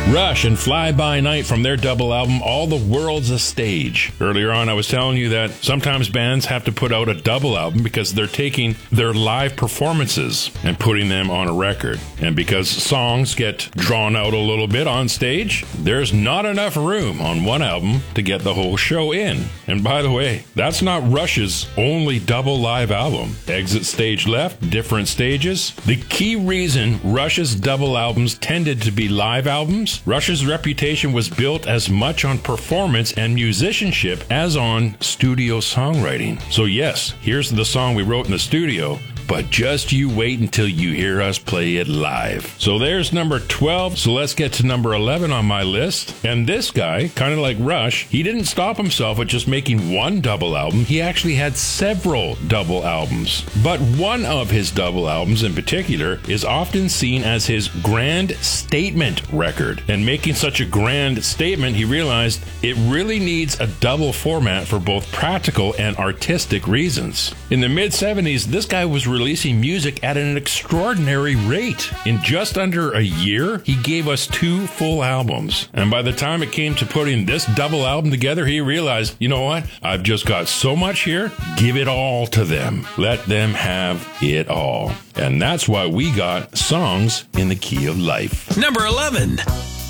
Rush and Fly By Night from their double album, All the World's a Stage. Earlier on, I was telling you that sometimes bands have to put out a double album because they're taking their live performances and putting them on a record. And because songs get drawn out a little bit on stage, there's not enough room on one album to get the whole show in. And by the way, that's not Rush's only double live album. Exit Stage Left, Different Stages. The key reason Rush's double albums tended to be live albums, Rush's reputation was built as much on performance and musicianship as on studio songwriting. So yes, here's the song we wrote in the studio, but just you wait until you hear us play it live. So there's number 12. So let's get to number 11 on my list. And this guy, kind of like Rush, he didn't stop himself at just making one double album. He actually had several double albums. But one of his double albums in particular is often seen as his grand statement record. And making such a grand statement, he realized it really needs a double format for both practical and artistic reasons. In the mid-70s, this guy was releasing music at an extraordinary rate. In just under a year, he gave us 2 full albums. And by the time it came to putting this double album together, he realized, you know what? I've just got so much here. Give it all to them. Let them have it all. And that's why we got Songs in the Key of Life. Number 11.